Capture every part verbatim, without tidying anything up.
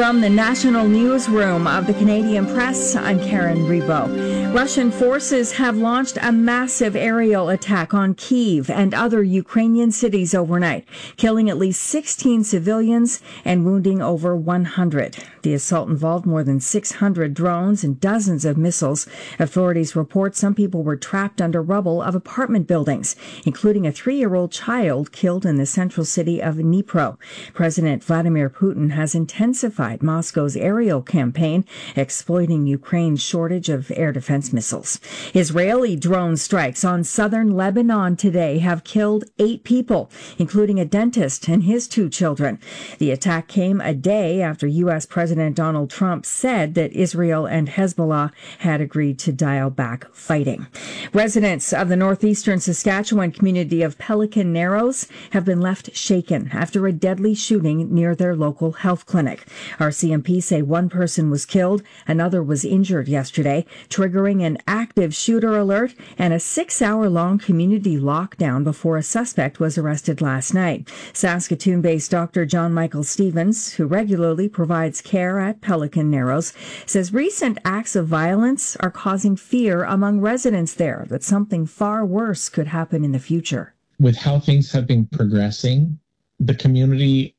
From the national newsroom of the Canadian Press, I'm Karen Rebo. Russian forces have launched a massive aerial attack on Kyiv and other Ukrainian cities overnight, killing at least sixteen civilians and wounding over one hundred. The assault involved more than six hundred drones and dozens of missiles. Authorities report some people were trapped under rubble of apartment buildings, including a three-year-old child killed in the central city of Dnipro. President Vladimir Putin has intensified Moscow's aerial campaign, exploiting Ukraine's shortage of air defense missiles. Israeli drone strikes on southern Lebanon today have killed eight people, including a dentist and his two children. The attack came a day after U S. President Donald Trump said that Israel and Hezbollah had agreed to dial back fighting. Residents of the northeastern Saskatchewan community of Pelican Narrows have been left shaken after a deadly shooting near their local health clinic. R C M P say one person was killed, another was injured yesterday, triggering an active shooter alert and a six-hour-long community lockdown before a suspect was arrested last night. Saskatoon-based Doctor John Michael Stevens, who regularly provides care at Pelican Narrows, says recent acts of violence are causing fear among residents there that something far worse could happen in the future. With how things have been progressing, the community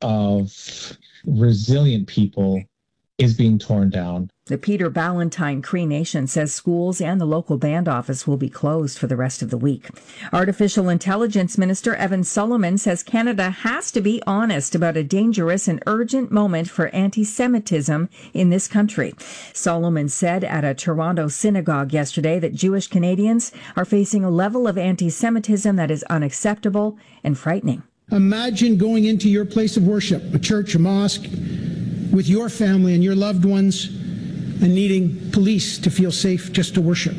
of resilient people is being torn down. The Peter Ballantyne Cree Nation says schools and the local band office will be closed for the rest of the week. Artificial Intelligence Minister Evan Solomon says Canada has to be honest about a dangerous and urgent moment for anti-Semitism in this country. Solomon said at a Toronto synagogue yesterday that Jewish Canadians are facing a level of anti-Semitism that is unacceptable and frightening. Imagine going into your place of worship, a church, a mosque, with your family and your loved ones, and needing police to feel safe just to worship.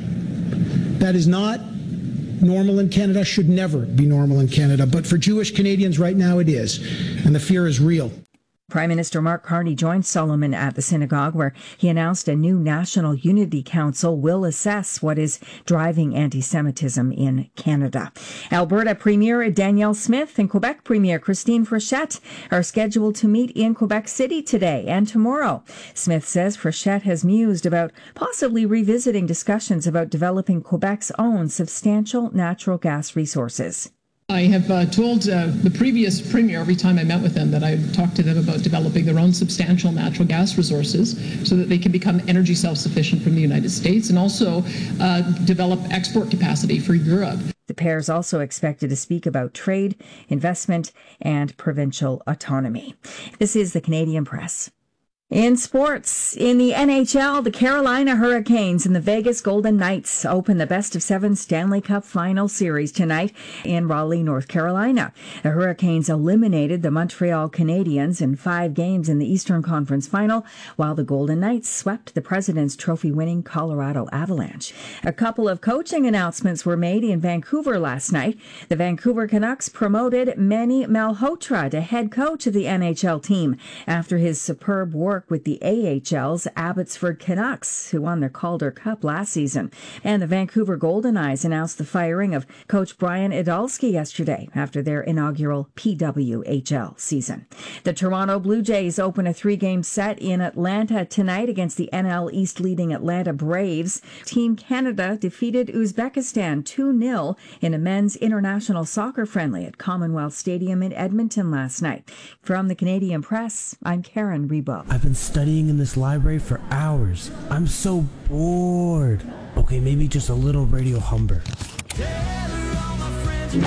That is not normal in Canada, should never be normal in Canada. But for Jewish Canadians right now it is, and the fear is real. Prime Minister Mark Carney joined Solomon at the synagogue, where he announced a new National Unity Council will assess what is driving anti-Semitism in Canada. Alberta Premier Danielle Smith and Quebec Premier Christine Frechette are scheduled to meet in Quebec City today and tomorrow. Smith says Frechette has mused about possibly revisiting discussions about developing Quebec's own substantial natural gas resources. I have uh, told uh, the previous premier every time I met with them that I talked to them about developing their own substantial natural gas resources so that they can become energy self-sufficient from the United States and also uh, develop export capacity for Europe. The pair is also expected to speak about trade, investment, and provincial autonomy. This is the Canadian Press. In sports, in the N H L, the Carolina Hurricanes and the Vegas Golden Knights open the best of seven Stanley Cup Final Series tonight in Raleigh, North Carolina. The Hurricanes eliminated the Montreal Canadiens in five games in the Eastern Conference Final, while the Golden Knights swept the President's Trophy-winning Colorado Avalanche. A couple of coaching announcements were made in Vancouver last night. The Vancouver Canucks promoted Manny Malhotra to head coach of the N H L team after his superb work with the A H L's Abbotsford Canucks, who won their Calder Cup last season. And the Vancouver Golden Knights announced the firing of coach Brian Idalski yesterday after their inaugural P W H L season. The Toronto Blue Jays open a three-game set in Atlanta tonight against the N L East leading Atlanta Braves. Team Canada defeated Uzbekistan two nil in a men's international soccer friendly at Commonwealth Stadium in Edmonton last night. From the Canadian Press, I'm Karen Rebo. I've been studying in this library for hours. I'm so bored. Okay, maybe just a little Radio Humber.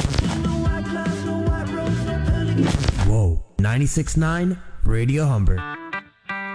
Whoa, ninety-six point nine Radio Humber.